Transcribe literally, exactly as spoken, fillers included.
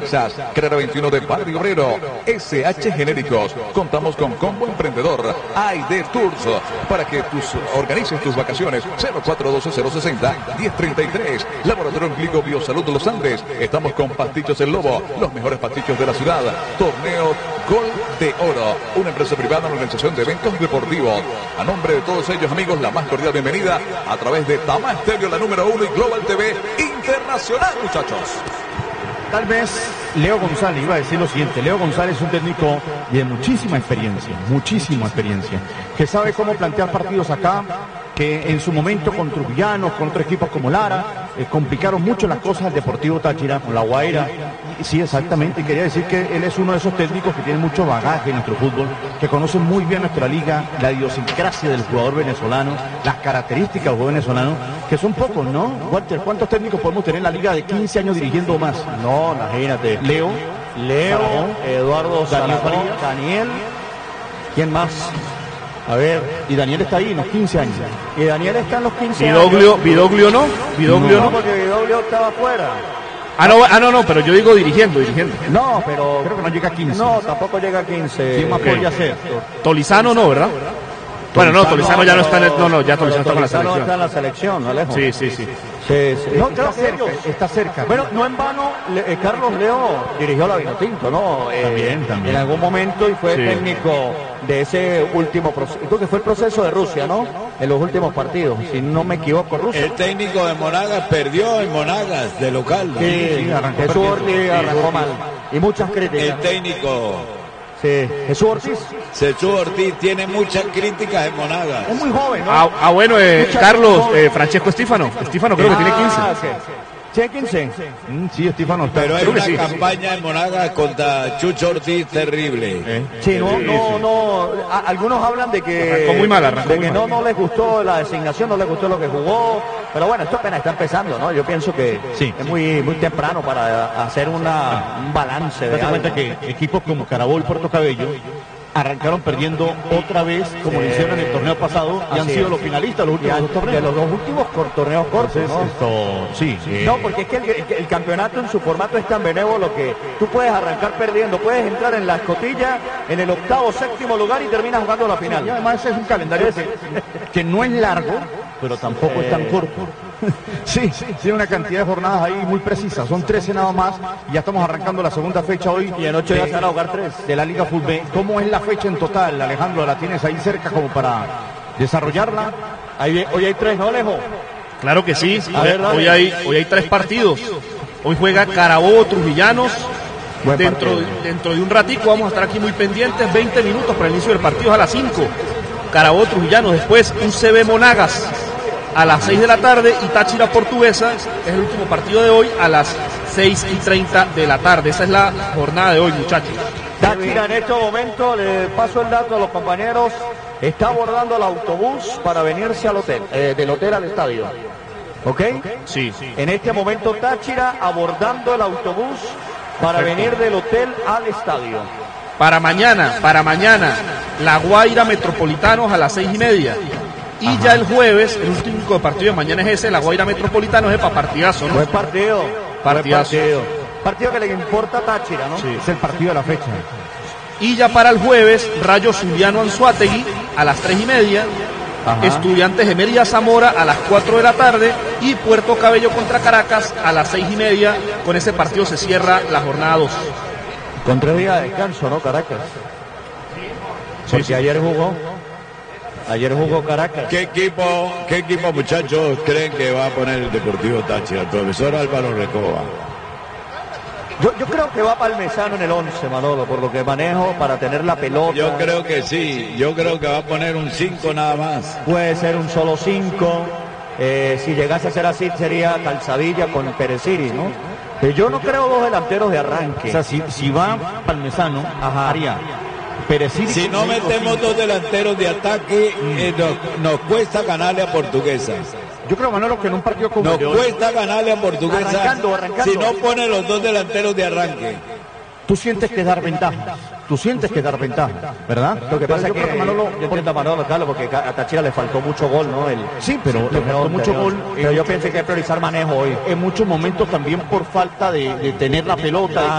Empresas, Carrera veintiuno de Barrio Obrero, S H Genéricos. Contamos con Combo Emprendedor, A I D Tours, para que tus organices tus vacaciones. Cero cuatro uno dos cero seis cero uno cero tres tres. Laboratorio en Glico Biosalud de los Andes. Estamos con Pastichos El Lobo, los mejores pastichos de la ciudad. Torneo Gol de Oro, una empresa privada en organización de eventos deportivos. A nombre de todos ellos, amigos, la más cordial bienvenida a través de Tama Estéreo, la número uno, y Global T V Internacional, muchachos. Tal vez Leo González iba a decir lo siguiente. Leo González es un técnico de muchísima experiencia, muchísima experiencia, que sabe cómo plantear partidos acá, que en su momento con Trujillanos, con otros equipos como Lara, eh, complicaron mucho las cosas al Deportivo Táchira, con La Guaira. Y sí, exactamente, quería decir que él es uno de esos técnicos que tiene mucho bagaje en nuestro fútbol, que conoce muy bien nuestra liga, la idiosincrasia del jugador venezolano, las características del jugador venezolano, que son pocos, ¿no? Walter, ¿cuántos técnicos podemos tener en la liga de quince años dirigiendo o más? No, imagínate. Leo, Leo, Sarabón, Eduardo Daniel Sarabón, Farías. Daniel, ¿quién más? A ver, y Daniel está ahí en los quince años. y Daniel está en los quince Vidoglio, años. Vidoglio no, Vidoglio No, no. porque Vidoglio estaba afuera. Ah no, ah no, no, pero yo digo dirigiendo, dirigiendo. No, pero Creo que no llega a quince. no, tampoco llega a quince. ¿Quién más Ok. podría ser? Tolizano no, ¿verdad? Bueno, no, Tolizano ya no está en el, no, no, ya Tolizano está con la Tolizano está selección. en la selección, Alejo. Sí, sí, sí. Sí, sí. No, creo está que cerca, ellos- está cerca. Bueno, no en vano, Le- eh, Carlos Leo dirigió la Vinotinto, ¿no? Eh, También, también. En algún momento y fue Sí. técnico de ese último proceso. Creo que fue el proceso de Rusia, ¿no? En los últimos partidos, si no me equivoco, Rusia. El técnico de Monagas perdió en Monagas de local. ¿no? Sí, sí, arrancó Jesús perdiendo. Ortiz arrancó mal. Y muchas El críticas. técnico Sí. Jesús Ortiz Jesús Ortiz tiene muchas críticas en Monagas. es muy joven, ¿no? Ah, ah, bueno, eh, Mucha- Carlos, eh, Francesco Estífano. Estífano creo que tiene quince. Ah, sí. ¿Tiene quince? Mm, sí, Estífano está. Pero hay creo que una sí. campaña en Monagas contra Chucho Ortiz terrible. ¿Eh? Sí, no, Sí, no, sí. no. A- algunos hablan de que, Arrancó muy mal, arrancó de muy que mal. no, no les gustó la designación, no les gustó lo que jugó. Pero bueno, esto apenas está empezando, ¿no? Yo pienso que Sí, es sí. muy, muy temprano para hacer una, un balance de Date algo. cuenta que equipos como Carabobo y Puerto Cabello arrancaron perdiendo otra vez, como lo hicieron en el torneo pasado, y han Así sido es. los finalistas los Y últimos a- dos de torneos. los dos últimos cor- torneos cortos, Entonces, ¿no? esto, sí, sí. No, porque es que el, el- el campeonato en su formato es tan benévolo que tú puedes arrancar perdiendo, puedes entrar en la escotilla en el octavo, séptimo lugar y terminas jugando la final. Y además ese es un calendario que, que no es largo, pero tampoco es tan corto. Sí, sí, tiene una cantidad de jornadas ahí muy precisas. Son trece nada más. Y ya estamos arrancando la segunda fecha hoy. Y en ocho días de- se van a jugar tres. de la Liga Fútbol B. ¿Cómo es la fecha en total, Alejandro? ¿La tienes ahí cerca como para desarrollarla? Ahí, hoy hay tres, ¿no, Alejo? Claro que sí. A ver, dale. Hoy hay, hoy hay tres partidos. Hoy juega Carabobo Trujillanos. Buen Dentro, partido. dentro de un ratico vamos a estar aquí muy pendientes, veinte minutos para el inicio del partido, a las cinco. Carabobo Trujillanos, después U C B Monagas a las seis de la tarde y Táchira Portuguesa es el último partido de hoy a las seis y treinta de la tarde. Esa es la jornada de hoy, muchachos. Táchira en este momento, le paso el dato a los compañeros, está abordando el autobús para venirse al hotel, eh, del hotel al estadio. ¿Ok? Sí. En este momento Táchira abordando el autobús para venir del hotel al estadio. Para mañana, para mañana, La Guaira Metropolitanos a las seis y media. Y ya el jueves, el último partido de mañana es ese, La Guaira Metropolitanos, es para partidazo, ¿no? Buen partido. Partidazo. Buen partido. Partido que le importa a Táchira, ¿no? Sí. Es el partido de la fecha. Y ya para el jueves, Rayo Zuliano Anzoátegui a las tres y media. Ajá. Estudiantes de Mérida Zamora a las cuatro de la tarde y Puerto Cabello contra Caracas a las seis y media. Con ese partido se cierra la jornada dos. Con tres días de descanso, ¿no, Caracas? Porque sí. ayer jugó. Ayer jugó Caracas. ¿Qué equipo, qué equipo, muchachos, creen que va a poner el Deportivo Táchira? El profesor Álvaro Recoba. Yo, yo creo que va Palmesano en el once, Manolo, por lo que manejo para tener la pelota. Yo creo que sí, yo creo que va a poner un cinco nada más. Puede ser un solo cinco. Eh, si llegase a ser así, sería Calzadilla con Pereciri, ¿no? Pero yo no creo dos delanteros de arranque. O sea, si, si va Palmesano, haría Pereciri. Si no metemos dos delanteros de ataque, eh, nos, nos cuesta ganarle a Portuguesa. Yo creo, Manolo, que en un partido como Nos el de hoy, cuesta ganarle a Portuguesa Arrancando, arrancando. si no pone los dos delanteros de arranque. tú sientes que dar ventaja. Tú sientes que dar ventaja, ¿verdad? Lo que pasa es Pero yo que, creo Manolo, yo entiendo a Manolo, Carlos, porque a Táchira le faltó mucho gol, ¿no? El, sí, pero le el faltó mucho anterior. gol. Pero yo pienso que hay que priorizar manejo hoy. En muchos momentos también por falta de, de tener la pelota,